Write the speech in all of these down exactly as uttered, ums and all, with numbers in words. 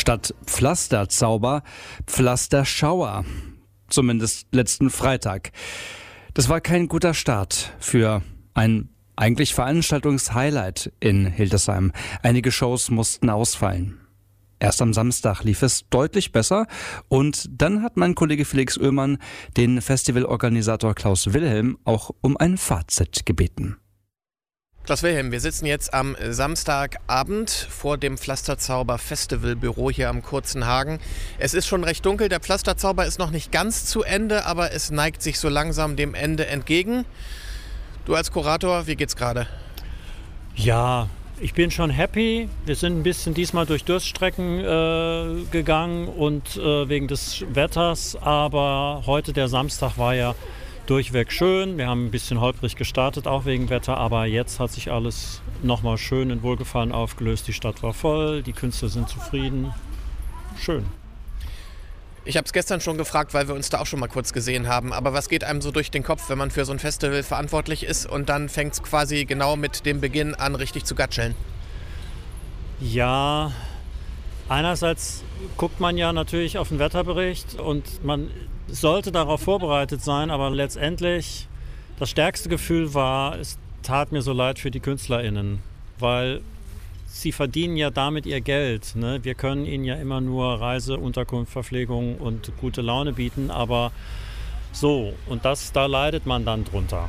Statt Pflasterzauber, Pflasterschauer. Zumindest letzten Freitag. Das war kein guter Start für ein eigentlich Veranstaltungshighlight in Hildesheim. Einige Shows mussten ausfallen. Erst am Samstag lief es deutlich besser und dann hat mein Kollege Felix Oehlmann den Festivalorganisator Klaus Wilhelm auch um ein Fazit gebeten. Klaus Wilhelm, wir sitzen jetzt am Samstagabend vor dem Pflasterzauber Festivalbüro hier am Kurzenhagen. Es ist schon recht dunkel, der Pflasterzauber ist noch nicht ganz zu Ende, aber es neigt sich so langsam dem Ende entgegen. Du als Kurator, wie geht's gerade? Ja, ich bin schon happy. Wir sind ein bisschen diesmal durch Durststrecken äh, gegangen und äh, wegen des Wetters, aber heute der Samstag war ja durchweg schön. Wir haben ein bisschen holprig gestartet, auch wegen Wetter, aber jetzt hat sich alles nochmal schön in Wohlgefallen aufgelöst. Die Stadt war voll, die Künstler sind zufrieden. Schön. Ich habe es gestern schon gefragt, weil wir uns da auch schon mal kurz gesehen haben. Aber was geht einem so durch den Kopf, wenn man für so ein Festival verantwortlich ist und dann fängt es quasi genau mit dem Beginn an, richtig zu gatscheln? Ja, einerseits guckt man ja natürlich auf den Wetterbericht und man sollte darauf vorbereitet sein, aber letztendlich das stärkste Gefühl war, es tat mir so leid für die KünstlerInnen, weil sie verdienen ja damit ihr Geld. Ne? Wir können ihnen ja immer nur Reise, Unterkunft, Verpflegung und gute Laune bieten, aber so, und das, da leidet man dann drunter.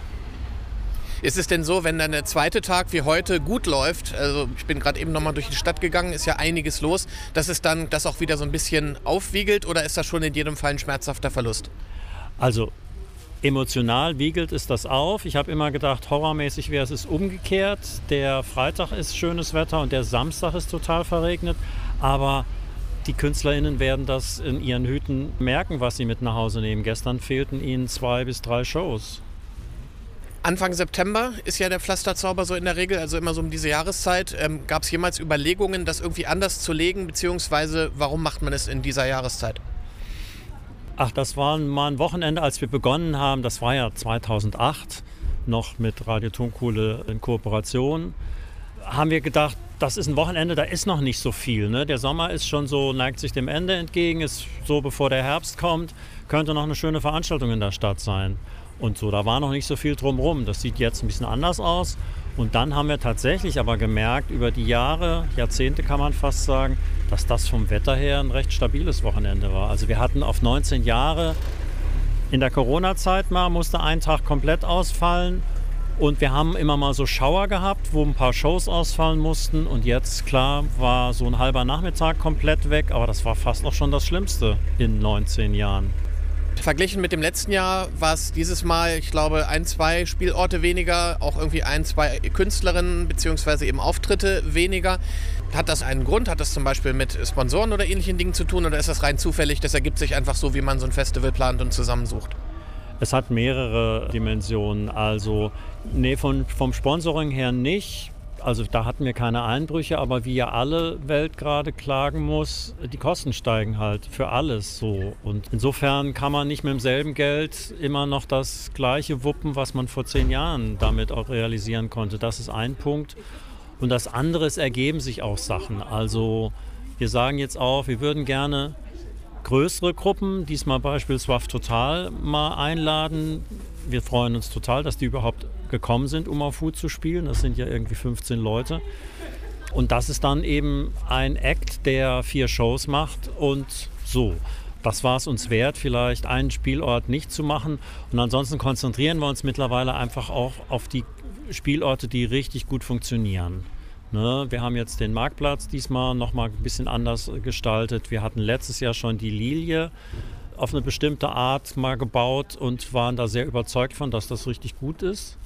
Ist es denn so, wenn dann der zweite Tag wie heute gut läuft, also ich bin gerade eben nochmal durch die Stadt gegangen, ist ja einiges los, dass es dann das auch wieder so ein bisschen aufwiegelt oder ist das schon in jedem Fall ein schmerzhafter Verlust? Also emotional wiegelt es das auf. Ich habe immer gedacht, horrormäßig wäre es umgekehrt. Der Freitag ist schönes Wetter und der Samstag ist total verregnet, aber die KünstlerInnen werden das in ihren Hüten merken, was sie mit nach Hause nehmen. Gestern fehlten ihnen zwei bis drei Shows. Anfang September ist ja der Pflasterzauber so in der Regel, also immer so um diese Jahreszeit. Ähm, gab es jemals Überlegungen, das irgendwie anders zu legen, beziehungsweise warum macht man es in dieser Jahreszeit? Ach, das war mal ein Wochenende, als wir begonnen haben, das war ja zweitausendacht, noch mit Radio Tonkuhle in Kooperation, haben wir gedacht, das ist ein Wochenende, da ist noch nicht so viel. Ne? Der Sommer ist schon so, neigt sich dem Ende entgegen, ist so bevor der Herbst kommt, könnte noch eine schöne Veranstaltung in der Stadt sein. Und so, da war noch nicht so viel drumherum. Das sieht jetzt ein bisschen anders aus. Und dann haben wir tatsächlich aber gemerkt, über die Jahre, Jahrzehnte kann man fast sagen, dass das vom Wetter her ein recht stabiles Wochenende war. Also wir hatten auf neunzehn Jahre in der Corona-Zeit mal, musste ein Tag komplett ausfallen. Und wir haben immer mal so Schauer gehabt, wo ein paar Shows ausfallen mussten. Und jetzt, klar, war so ein halber Nachmittag komplett weg. Aber das war fast auch schon das Schlimmste in neunzehn Jahren. Verglichen mit dem letzten Jahr war es dieses Mal, ich glaube, ein, zwei Spielorte weniger, auch irgendwie ein, zwei Künstlerinnen bzw. eben Auftritte weniger. Hat das einen Grund? Hat das zum Beispiel mit Sponsoren oder ähnlichen Dingen zu tun oder ist das rein zufällig? Das ergibt sich einfach so, wie man so ein Festival plant und zusammensucht. Es hat mehrere Dimensionen. Also, nee, von, vom Sponsoring her nicht. Also da hatten wir keine Einbrüche, aber wie ja alle Welt gerade klagen muss, die Kosten steigen halt für alles so. Und insofern kann man nicht mit demselben Geld immer noch das Gleiche wuppen, was man vor zehn Jahren damit auch realisieren konnte. Das ist ein Punkt. Und das andere, es ergeben sich auch Sachen. Also wir sagen jetzt auch, wir würden gerne größere Gruppen, diesmal beispielsweise Total, mal einladen. Wir freuen uns total, dass die überhaupt gekommen sind, um auf Hut zu spielen. Das sind ja irgendwie fünfzehn Leute. Und das ist dann eben ein Act, der vier Shows macht und so. Das war es uns wert, vielleicht einen Spielort nicht zu machen. Und ansonsten konzentrieren wir uns mittlerweile einfach auch auf die Spielorte, die richtig gut funktionieren. Ne, wir haben jetzt den Marktplatz diesmal nochmal ein bisschen anders gestaltet. Wir hatten letztes Jahr schon die Lilie auf eine bestimmte Art mal gebaut und waren da sehr überzeugt von, dass das richtig gut ist.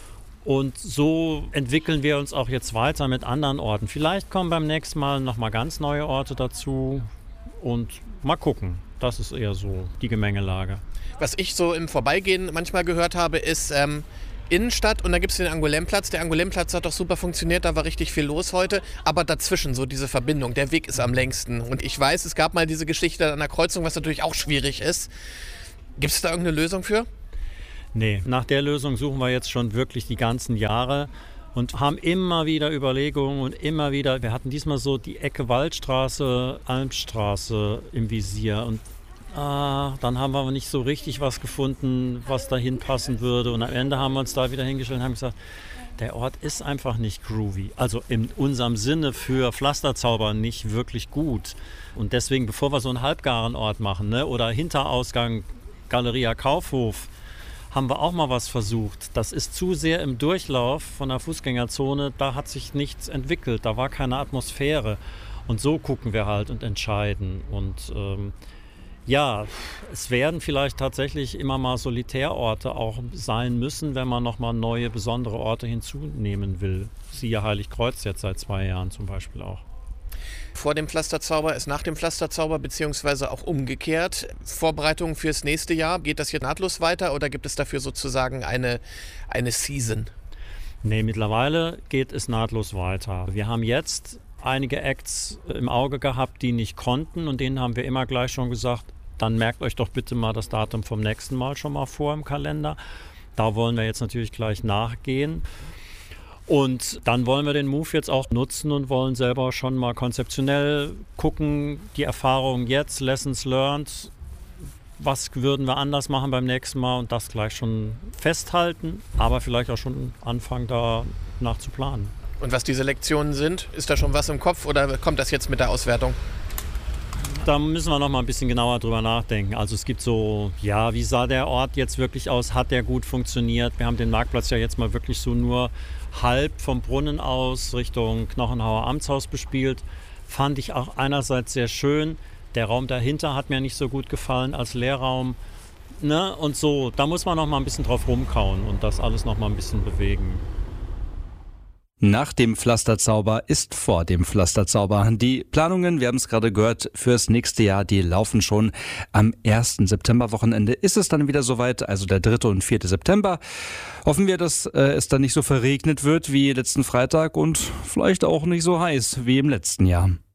Und so entwickeln wir uns auch jetzt weiter mit anderen Orten. Vielleicht kommen beim nächsten Mal nochmal ganz neue Orte dazu und mal gucken. Das ist eher so die Gemengelage. Was ich so im Vorbeigehen manchmal gehört habe, ist ähm, Innenstadt und da gibt es den Angolemplatz. Der Angolemplatz hat doch super funktioniert, da war richtig viel los heute. Aber dazwischen so diese Verbindung, der Weg ist am längsten. Und ich weiß, es gab mal diese Geschichte an der Kreuzung, was natürlich auch schwierig ist. Gibt es da irgendeine Lösung für? Nee, nach der Lösung suchen wir jetzt schon wirklich die ganzen Jahre, und haben immer wieder Überlegungen und immer wieder, wir hatten diesmal so die Ecke Waldstraße, Almstraße im Visier und ah, dann haben wir aber nicht so richtig was gefunden, was dahin passen würde und am Ende haben wir uns da wieder hingestellt und haben gesagt, der Ort ist einfach nicht groovy, also in unserem Sinne für Pflasterzauber nicht wirklich gut. Und deswegen, bevor wir so einen halbgaren Ort machen, ne, oder Hinterausgang Galeria Kaufhof, haben wir auch mal was versucht. Das ist zu sehr im Durchlauf von der Fußgängerzone, da hat sich nichts entwickelt, da war keine Atmosphäre. Und so gucken wir halt und entscheiden. Und ähm, ja, es werden vielleicht tatsächlich immer mal Solitärorte auch sein müssen, wenn man nochmal neue, besondere Orte hinzunehmen will. Siehe Heiligkreuz jetzt seit zwei Jahren zum Beispiel auch. Vor dem Pflasterzauber ist nach dem Pflasterzauber, beziehungsweise auch umgekehrt. Vorbereitungen fürs nächste Jahr, geht das hier nahtlos weiter oder gibt es dafür sozusagen eine, eine Season? Nee, mittlerweile geht es nahtlos weiter. Wir haben jetzt einige Acts im Auge gehabt, die nicht konnten und denen haben wir immer gleich schon gesagt, dann merkt euch doch bitte mal das Datum vom nächsten Mal schon mal vor im Kalender. Da wollen wir jetzt natürlich gleich nachgehen. Und dann wollen wir den Move jetzt auch nutzen und wollen selber schon mal konzeptionell gucken, die Erfahrungen jetzt, Lessons learned, was würden wir anders machen beim nächsten Mal und das gleich schon festhalten, aber vielleicht auch schon anfangen, da nach zu planen. Und was diese Lektionen sind, ist da schon was im Kopf oder kommt das jetzt mit der Auswertung? Da müssen wir noch mal ein bisschen genauer drüber nachdenken. Also es gibt so, ja, wie sah der Ort jetzt wirklich aus? Hat der gut funktioniert? Wir haben den Marktplatz ja jetzt mal wirklich so nur halb vom Brunnen aus Richtung Knochenhauer Amtshaus bespielt. Fand ich auch einerseits sehr schön. Der Raum dahinter hat mir nicht so gut gefallen als Leerraum. Ne? Und so, da muss man noch mal ein bisschen drauf rumkauen und das alles noch mal ein bisschen bewegen. Nach dem Pflasterzauber ist vor dem Pflasterzauber. Die Planungen, wir haben es gerade gehört, fürs nächste Jahr, die laufen schon. Am ersten Septemberwochenende ist es dann wieder soweit, also der dritte und vierte September. Hoffen wir, dass äh, es dann nicht so verregnet wird wie letzten Freitag und vielleicht auch nicht so heiß wie im letzten Jahr.